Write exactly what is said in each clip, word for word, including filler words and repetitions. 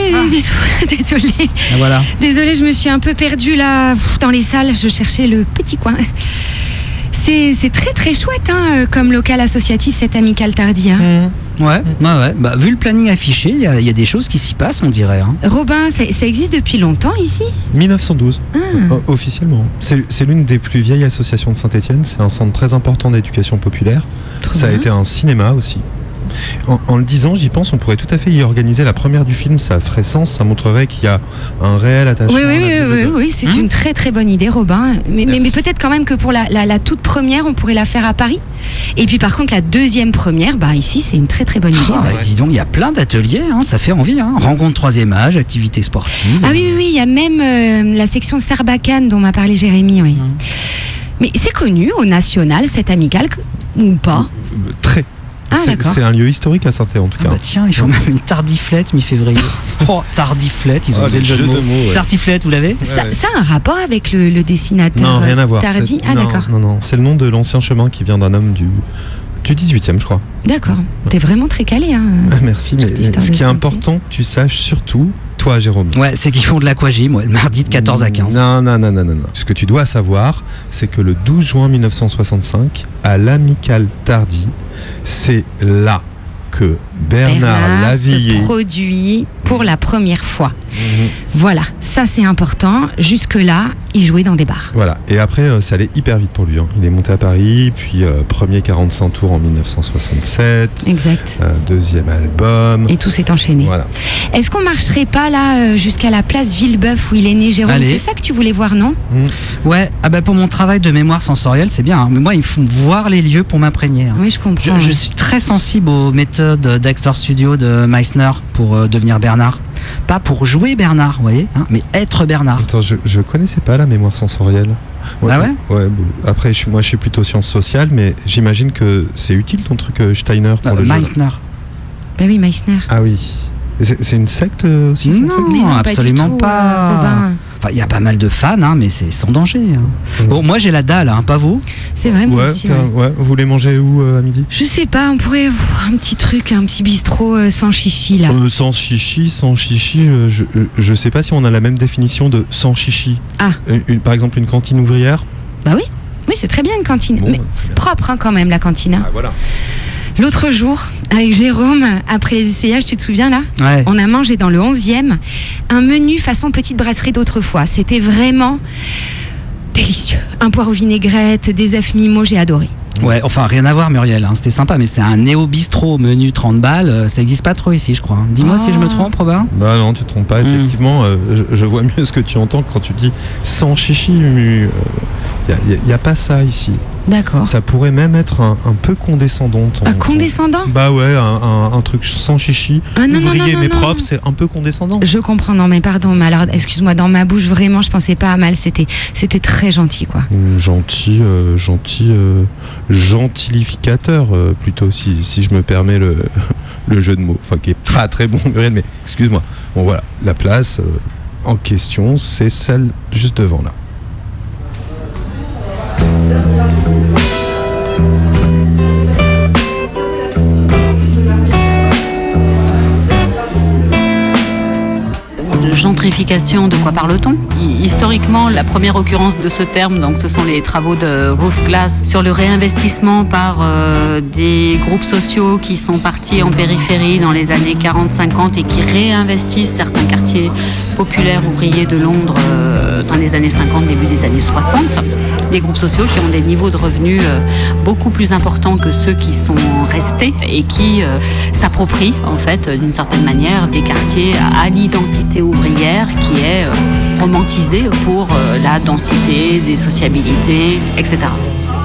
ah. désolée. Ah, voilà. Désolée, je me suis un peu perdue là dans les salles. Je cherchais le petit coin. C'est, c'est très très chouette hein, comme local associatif, cette amicale Tardy. Hein. Mmh. Ouais, ouais, ouais. Bah, vu le planning affiché, il y, y a des choses qui s'y passent, on dirait. Hein. Robin, ça, ça existe depuis longtemps ici ? dix-neuf cent douze, ah. euh, officiellement. C'est, c'est l'une des plus vieilles associations de Saint-Étienne. C'est un centre très important d'éducation populaire. Trop ça bien. A été un cinéma aussi. En, en le disant, j'y pense, on pourrait tout à fait y organiser la première du film. Ça ferait sens, ça montrerait qu'il y a un réel attachement. Oui, oui, oui, oui, oui, c'est mmh. une très très bonne idée, Robin. Mais, mais, mais peut-être quand même que pour la, la, la toute première, on pourrait la faire à Paris. Et puis par contre, la deuxième première, bah, ici, c'est une très très bonne idée. Ah, ouais. Dis donc, il y a plein d'ateliers, hein, ça fait envie. Hein. Rencontre troisième âge, activités sportives. Ah oui, oui, oui, il y a même euh, la section Sarbacane dont m'a parlé Jérémy. Oui. Mmh. Mais c'est connu au national, cette amicale, ou pas ? Très. Ah, c'est, c'est un lieu historique à Saint-Étienne en tout cas. Ah bah tiens, il faut même une tardiflette mi-février. Oh, tardiflette, ils ont oh, osé le jeu de mots. mots ouais. Tartiflette, vous l'avez ? Ça, ça a un rapport avec le, le dessinateur Non, rien à voir. Tardy. C'est, ah non, d'accord. Non, non, c'est le nom de l'ancien chemin qui vient d'un homme du, du dix-huitième, je crois. D'accord. T'es vraiment très calé. Hein, merci, mais ce qui est important que tu saches surtout, toi Jérôme. Ouais, c'est qu'ils font de l'aquagym, ouais, le mardi de quatorze à quinze. Non, non, non, non, non, non. Ce que tu dois savoir, c'est que le douze juin mille neuf cent soixante-cinq, à l'amicale Tardy, c'est là que Bernard, Bernard Lavilliers se produit pour la première fois. Mmh. Voilà, ça c'est important. Jusque-là, il jouait dans des bars. Voilà, et après, euh, ça allait hyper vite pour lui. Hein. Il est monté à Paris, puis euh, premier quarante-cinq tours en mille neuf cent soixante-sept. Exact. Euh, deuxième album. Et tout s'est enchaîné. Voilà. Est-ce qu'on marcherait pas là euh, jusqu'à la place Villebeuf où il est né, Jérôme ? Allez. C'est ça que tu voulais voir, non ? mmh. Ouais, ah bah pour mon travail de mémoire sensorielle, c'est bien. Hein. Mais moi, il faut voir les lieux pour m'imprégner. Hein. Oui, je comprends. Je, je suis très sensible aux méthodes d'Axtor Studio de Meissner pour euh, devenir Bernard. Pas pour jouer Bernard, vous voyez, hein, mais être Bernard. Attends, je, je connaissais pas la mémoire sensorielle. Ouais, ah ouais Ouais, bon, après, je, moi je suis plutôt sciences sociales, mais j'imagine que c'est utile ton truc euh, Steiner pour euh, le jeu. Meissner. Ben oui, Meissner. Ah oui. C'est, c'est une secte aussi Non, mais non absolument pas. Du tout, pas. Euh, Robin. Enfin, il y a pas mal de fans, hein, mais c'est sans danger. Hein. Mmh. Bon, moi j'ai la dalle, hein, pas vous ? C'est vrai, moi ouais, aussi. Ouais. Ouais. Vous voulez manger où euh, à midi ? Je sais pas, on pourrait un petit truc, un petit bistrot euh, sans chichi là. Euh, sans chichi, sans chichi, je, je, je sais pas si on a la même définition de sans chichi. Ah. Une, une, par exemple, une cantine ouvrière ? Bah oui, oui, c'est très bien une cantine. Bon, mais propre hein, quand même la cantine. Hein. Ah voilà. L'autre jour, avec Jérôme, après les essayages, tu te souviens là ? Ouais. On a mangé dans le onzième un menu façon petite brasserie d'autrefois. C'était vraiment délicieux. Un poire aux vinaigrettes, des œufs mimo, j'ai adoré. Ouais, enfin rien à voir Muriel, hein, c'était sympa, mais c'est un néo-bistrot au menu trente balles, ça n'existe pas trop ici je crois. Dis-moi oh. si je me trompe, Robin. Bah non, tu te trompes pas, effectivement, mmh. euh, je, je vois mieux ce que tu entends quand tu dis sans chichi, il euh, n'y a, a, a pas ça ici. D'accord. Ça pourrait même être un, un peu condescendant. Ton, un condescendant ton... Bah ouais, un, un, un truc sans chichi, ah, non, ouvrier non, non, mais non, propre, non. c'est un peu condescendant. Je comprends, non mais pardon, mais alors excuse-moi, dans ma bouche vraiment je pensais pas à mal, c'était, c'était très gentil quoi. Mmh, gentil, euh, gentil, euh, gentilificateur euh, plutôt si, si je me permets le, le jeu de mots, enfin qui est pas très bon Muriel, mais excuse-moi. Bon voilà, la place euh, en question c'est celle juste devant là. Gentrification, de quoi parle-t-on ? Historiquement, la première occurrence de ce terme, donc, ce sont les travaux de Ruth Glass sur le réinvestissement par euh, des groupes sociaux qui sont partis en périphérie dans les années quarante cinquante et qui réinvestissent certains quartiers populaires ouvriers de Londres euh, dans les années cinquante, début des années soixante. Des groupes sociaux qui ont des niveaux de revenus euh, beaucoup plus importants que ceux qui sont restés et qui euh, s'approprient en fait d'une certaine manière des quartiers à l'identité ouvrière qui est euh, romantisée pour euh, la densité, des sociabilités, et cetera.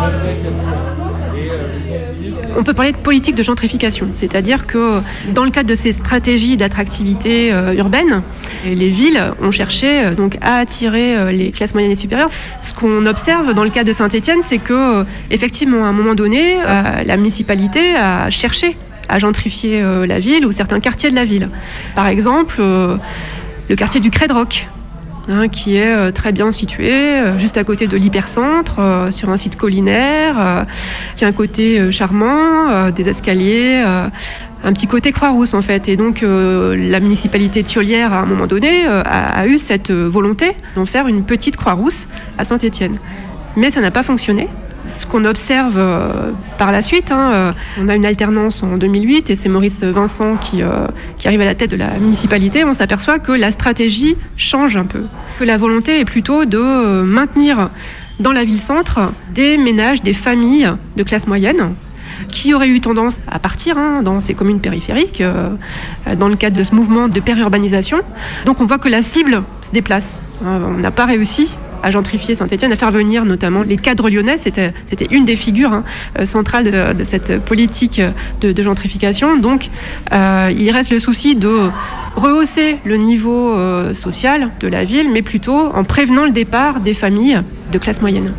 On peut parler de politique de gentrification, c'est-à-dire que dans le cadre de ces stratégies d'attractivité euh, urbaine, les villes ont cherché euh, donc à attirer euh, les classes moyennes et supérieures. Ce qu'on observe dans le cas de Saint-Étienne, c'est que euh, effectivement, à un moment donné, euh, la municipalité a cherché à gentrifier euh, la ville ou certains quartiers de la ville. Par exemple, euh, le quartier du Credrock, hein, qui est euh, très bien situé, euh, juste à côté de l'hypercentre, euh, sur un site collinaire, euh, qui a un côté euh, charmant, euh, des escaliers euh, un petit côté Croix-Rousse en fait. Et donc euh, la municipalité de Thiollière à un moment donné euh, a, a eu cette volonté d'en faire une petite Croix-Rousse à Saint-Étienne. Mais ça n'a pas fonctionné. Ce qu'on observe euh, par la suite, hein, euh, on a une alternance en deux mille huit et c'est Maurice Vincent qui, euh, qui arrive à la tête de la municipalité. On s'aperçoit que la stratégie change un peu, que la volonté est plutôt de euh, maintenir dans la ville-centre des ménages, des familles de classe moyenne qui auraient eu tendance à partir hein, dans ces communes périphériques euh, dans le cadre de ce mouvement de périurbanisation. Donc on voit que la cible se déplace. Euh, on n'a pas réussi à gentrifier Saint-Étienne, à faire venir notamment les cadres lyonnais. C'était, c'était une des figures hein, centrales de, de cette politique de, de gentrification. Donc euh, il reste le souci de rehausser le niveau euh, social de la ville, mais plutôt en prévenant le départ des familles de classe moyenne.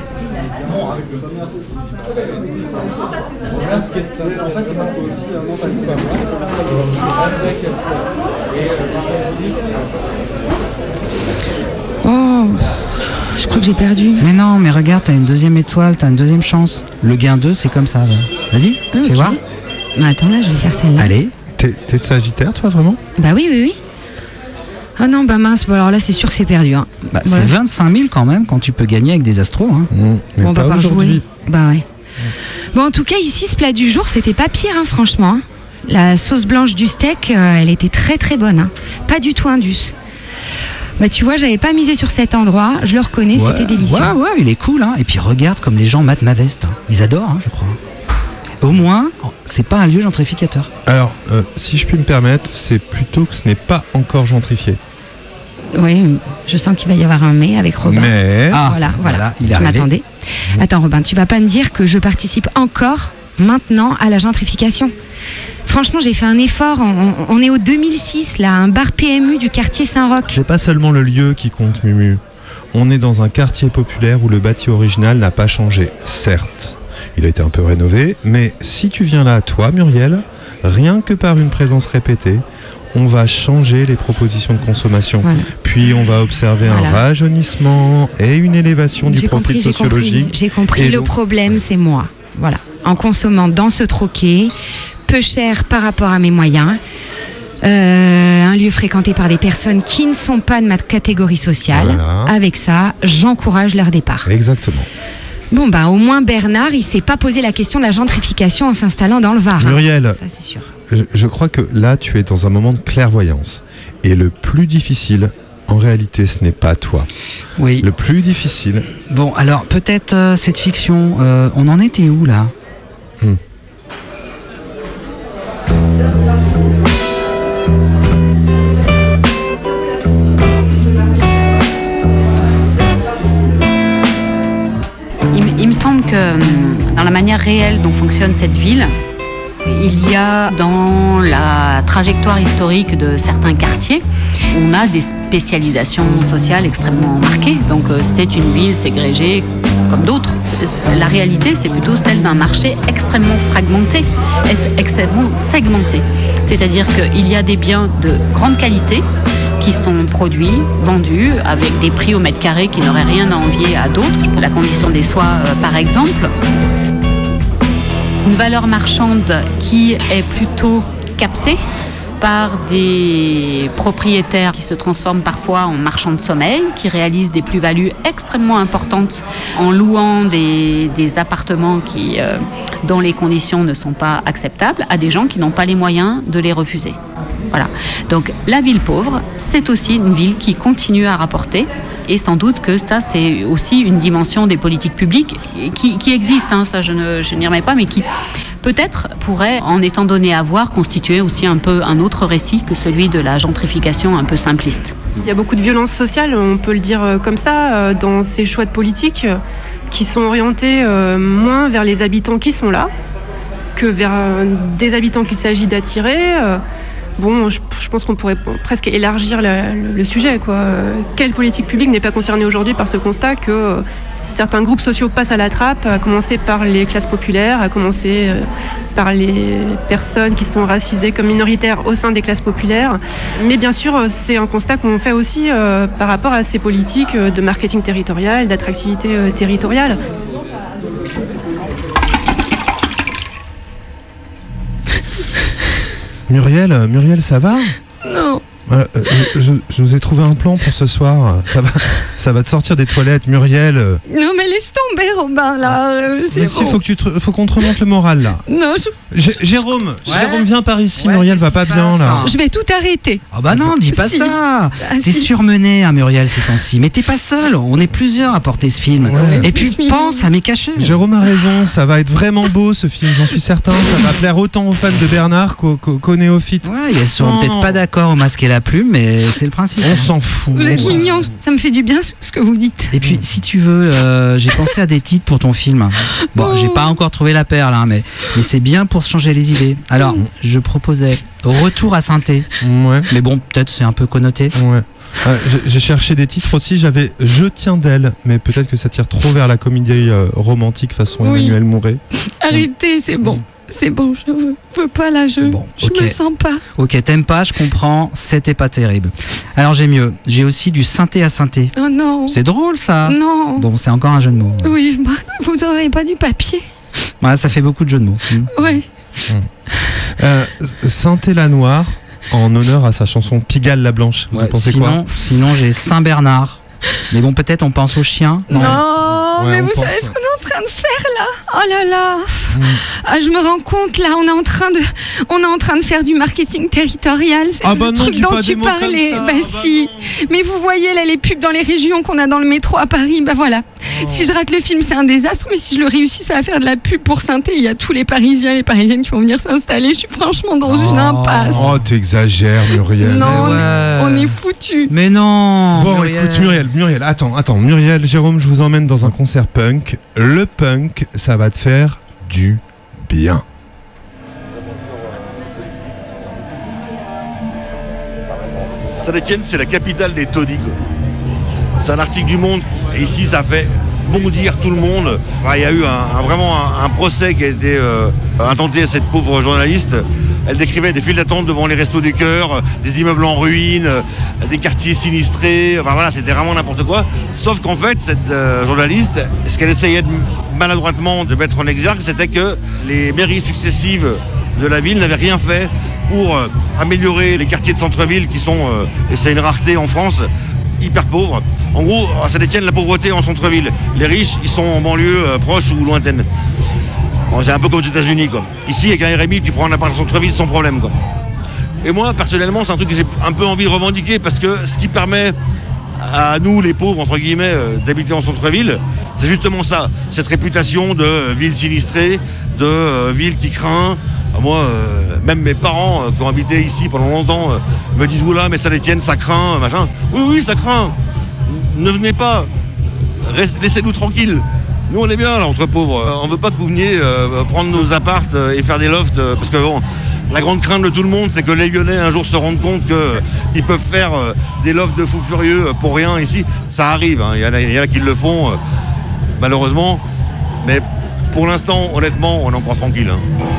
Oh, je crois que j'ai perdu. Mais non, mais regarde, t'as une deuxième étoile, t'as une deuxième chance. Le gain deux, c'est comme ça. Ouais. Vas-y, okay. Fais voir. Bah, attends, là, je vais faire celle-là. Allez. T'es, t'es Sagittaire, toi, vraiment ? Bah oui, oui, oui. Ah non, bah mince, bon, alors là, c'est sûr que c'est perdu. Hein. Bah, voilà. C'est vingt-cinq mille quand même quand tu peux gagner avec des astros. Hein. Mmh, mais bon, pas on va pas aujourd'hui. Jouer. Bah ouais. Mmh. Bon, en tout cas, ici, ce plat du jour, c'était pas pire, hein, franchement. Hein. La sauce blanche du steak, euh, elle était très très bonne. Hein. Pas du tout indus. Bah tu vois, j'avais pas misé sur cet endroit, je le reconnais, Ouais, c'était délicieux. Ouais, ouais, il est cool. Hein. Et puis regarde comme les gens matent ma veste. Hein. Ils adorent, hein, je crois. Au moins, c'est pas un lieu gentrificateur. Alors, euh, si je puis me permettre, c'est plutôt que ce n'est pas encore gentrifié. Oui, je sens qu'il va y avoir un mais avec Robin. Mais... Ah, voilà, voilà, voilà, il est je arrivé. m'attendais. Attends Robin, tu vas pas me dire que je participe encore maintenant à la gentrification. Franchement, j'ai fait un effort. On, on est au deux mille six, là, un bar P M U du quartier Saint-Roch. C'est pas seulement le lieu qui compte, Mumu. On est dans un quartier populaire où le bâti original n'a pas changé, certes. Il a été un peu rénové, mais si tu viens là, toi, Muriel, rien que par une présence répétée, on va changer les propositions de consommation. Voilà. Puis on va observer voilà. un rajeunissement et une élévation du j'ai profil compris, sociologique. J'ai compris, j'ai compris. le donc... problème, c'est moi. Voilà. En consommant dans ce troquet, peu cher par rapport à mes moyens, euh, un lieu fréquenté par des personnes qui ne sont pas de ma catégorie sociale. Voilà. Avec ça, j'encourage leur départ. Exactement. Bon, bah, au moins Bernard, il s'est pas posé la question de la gentrification en s'installant dans le Var. Muriel, hein. Ça, c'est sûr. Je, je crois que là, tu es dans un moment de clairvoyance. Et le plus difficile, en réalité, ce n'est pas toi. Oui. Le plus difficile... Bon, alors, peut-être euh, cette fiction, euh, on en était où, là ? hmm. Il me semble que dans la manière réelle dont fonctionne cette ville, il y a dans la trajectoire historique de certains quartiers, on a des spécialisations sociales extrêmement marquées. Donc c'est une ville ségrégée comme d'autres. La réalité, c'est plutôt celle d'un marché extrêmement fragmenté, extrêmement segmenté. C'est-à-dire qu'il y a des biens de grande qualité qui sont produits, vendus, avec des prix au mètre carré qui n'auraient rien à envier à d'autres. La condition des soies, euh, par exemple. Une valeur marchande qui est plutôt captée par des propriétaires qui se transforment parfois en marchands de sommeil, qui réalisent des plus-values extrêmement importantes en louant des, des appartements qui, euh, dont les conditions ne sont pas acceptables à des gens qui n'ont pas les moyens de les refuser. Voilà. Donc la ville pauvre, c'est aussi une ville qui continue à rapporter. Et sans doute que ça, c'est aussi une dimension des politiques publiques qui, qui existe, hein, ça je, ne, je n'y remets pas, mais qui peut-être pourrait, en étant donné à voir, constituer aussi un peu un autre récit que celui de la gentrification un peu simpliste. Il y a beaucoup de violences sociales, on peut le dire comme ça, dans ces choix de politique qui sont orientés moins vers les habitants qui sont là que vers des habitants qu'il s'agit d'attirer. Bon, je, je pense qu'on pourrait presque élargir la, le, le sujet, quoi. Quelle politique publique n'est pas concernée aujourd'hui par ce constat que certains groupes sociaux passent à la trappe, à commencer par les classes populaires, à commencer par les personnes qui sont racisées comme minoritaires au sein des classes populaires. Mais bien sûr, c'est un constat qu'on fait aussi euh, par rapport à ces politiques de marketing territorial, d'attractivité euh, territoriale. Muriel, euh, Muriel, ça va? Non. Voilà, euh, je, je vous ai trouvé un plan pour ce soir. Ça va, ça va te sortir des toilettes, Muriel. Non, mais laisse tomber, Robin, là. euh, C'est Mais si, bon. faut que tu te- faut qu'on te remonte le moral là. Non, je, Gé- Jérôme, Ouais. Jérôme, viens par ici. Ouais, Muriel qu'est-ce va qui pas se bien passe, là. hein je vais tout arrêter. Ah bah non, dis pas Si. ça. Ah, T'es si. surmené, hein, Muriel, ces temps-ci. Mais t'es pas seul. On est plusieurs à porter ce film. Ouais. Et puis C'est mignon. pense à mes cachets. Jérôme a raison, ça va être vraiment beau ce film, j'en suis certain. Ça va plaire autant aux fans de Bernard qu'aux, qu'aux- qu'aux néophytes. Ouais, ils seront Non. peut-être pas d'accord au masque et la plume, mais c'est le principe. On s'en fout. Vous êtes Ouais. mignon, ça me fait du bien ce ce que vous dites. Et puis, si tu veux, euh, j'ai pensé à des titres pour ton film. Bon, j'ai pas encore trouvé la perle, hein, mais, mais c'est bien pour se changer les idées. Alors, je proposais Retour à Saint-Thé. Ouais, Mais bon, peut-être c'est un peu connoté. ouais. Euh, j'ai, j'ai cherché des titres aussi, j'avais Je tiens d'elle, mais peut-être que ça tire trop vers la comédie euh, romantique façon Oui. Emmanuel Mouret. Arrêtez, c'est bon. C'est bon, je veux, veux pas là, je, Bon, je ok. me sens pas. Ok, t'aimes pas, je comprends, c'était pas terrible. Alors j'ai mieux, j'ai aussi du synthé à synthé. Oh non. C'est drôle ça. Non. Bon, c'est encore un jeu de mots. Oui, bah, vous aurez pas du papier. Ouais, ça fait beaucoup de jeux de mots. Hmm. Ouais. Euh, Saint-Élanoir, en honneur à sa chanson Pigalle la Blanche. Vous en Ouais, pensez sinon, quoi? sinon j'ai Saint-Bernard. Mais bon, peut-être on pense aux chiens. Non, Ouais, mais on vous pense, savez ce ouais. qu'on est en train de faire là? Oh là là. Mm. Ah, je me rends compte là, on est en train de, on est en train de faire du marketing territorial. C'est Ah le bah non, truc dis dont pas tu des mots comme parlais. ça. Bah Ah bah si. non. Mais vous voyez là les pubs dans les régions qu'on a dans le métro à Paris. Bah voilà. Oh. Si je rate le film, c'est un désastre. Mais si je le réussis, ça va faire de la pub pour Saint-Thé. Il y a tous les Parisiens, les Parisiennes qui vont venir s'installer. Je suis franchement dans une Oh. impasse. Oh, t'exagères, Muriel. Non, Mais ouais. on est foutus. Mais non. Bon, Muriel. écoute, Muriel, Muriel, attends, attends, Muriel, Jérôme, je vous emmène dans un concert punk. Le punk, ça va te faire du bien. Saint-Étienne, c'est la capitale des taudis. quoi. C'est un article du Monde, et ici, ça fait bondir tout le monde. Enfin, il y a eu un, un- vraiment un, un procès qui a été euh, intenté à cette pauvre journaliste. Elle décrivait des files d'attente devant les restos du cœur, euh, des immeubles en ruine, euh, des quartiers sinistrés. Enfin voilà, c'était vraiment n'importe quoi. Sauf qu'en fait, cette euh, journaliste, ce qu'elle essayait de, maladroitement de mettre en exergue, c'était que les mairies successives de la ville n'avaient rien fait pour euh, améliorer les quartiers de centre-ville qui sont, euh, et c'est une rareté en France, hyper pauvres. En gros, à Saint-Étienne, la pauvreté en centre-ville. Les riches, ils sont en banlieue euh, proche ou lointaine. Bon, c'est un peu comme aux États-Unis, quoi. Ici, avec un R M I, tu prends un appart en centre-ville sans problème, quoi. Et moi, personnellement, c'est un truc que j'ai un peu envie de revendiquer parce que ce qui permet à nous, les pauvres, entre guillemets, euh, d'habiter en centre-ville, c'est justement ça. Cette réputation de euh, ville sinistrée, de euh, ville qui craint. Moi, euh, même mes parents euh, qui ont habité ici pendant longtemps euh, me disent oula, mais Saint-Étienne, ça craint, machin. Oui, oui, ça craint. Ne venez pas. Reste- Laissez-nous tranquilles. Nous, on est bien là, entre pauvres. Euh, On veut pas que vous veniez euh, prendre nos appartes euh, et faire des lofts, euh, parce que bon, la grande crainte de tout le monde, c'est que les Lyonnais un jour se rendent compte qu'ils peuvent faire euh, des lofts de fous furieux euh, pour rien ici. Ça arrive, hein. Il y en a, il y en a qui le font, euh, malheureusement. Mais pour l'instant, honnêtement, on est encore tranquille. hein.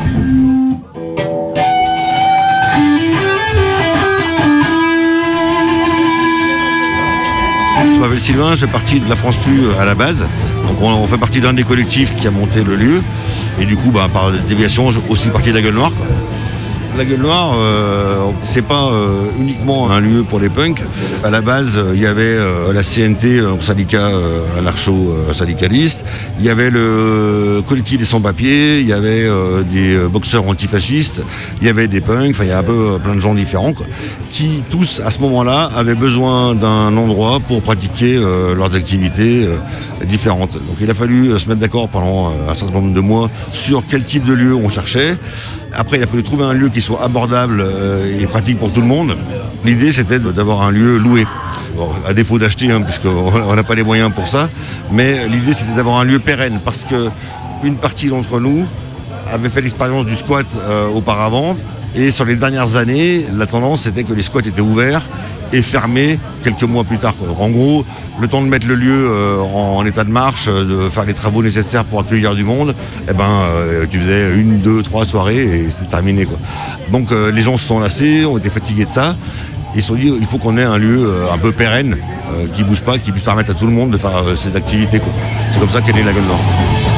Je m'appelle Sylvain, je fais partie de la France Plus à la base. Donc on, on fait partie d'un des collectifs qui a monté le lieu. Et du coup, bah, par déviation, je fais aussi partie de la Gueule Noire, quoi. La Gueule Noire, euh, c'est pas euh, uniquement un lieu pour les punks. À la base, il y avait euh, la C N T, un syndicat euh, anarcho-syndicaliste. Il y avait le collectif des sans-papiers. Il y avait euh, des boxeurs antifascistes. Il y avait des punks. Enfin, il y a un peu euh, plein de gens différents, quoi, qui tous, à ce moment-là, avaient besoin d'un endroit pour pratiquer euh, leurs activités euh, différentes. Donc, il a fallu euh, se mettre d'accord pendant euh, un certain nombre de mois sur quel type de lieu on cherchait. Après, il a fallu trouver un lieu qui soit abordable euh, et pratique pour tout le monde. L'idée, c'était de- d'avoir un lieu loué. Bon, à défaut d'acheter, hein, puisqu'on n'a pas les moyens pour ça. Mais l'idée, c'était d'avoir un lieu pérenne, parce qu'une partie d'entre nous avait fait l'expérience du squat euh, auparavant. Et sur les dernières années, la tendance, c'était que les squats étaient ouverts et fermés quelques mois plus tard, quoi. Donc, en gros, le temps de mettre le lieu euh, en, en état de marche, euh, de faire les travaux nécessaires pour accueillir du monde, eh ben, euh, tu faisais une, deux, trois soirées et c'était terminé, quoi. Donc euh, les gens se sont lassés, ont été fatigués de ça. Ils se sont dit il faut qu'on ait un lieu euh, un peu pérenne, euh, qui bouge pas, qui puisse permettre à tout le monde de faire euh, ses activités, quoi. C'est comme ça qu'est née la Gueule Noire.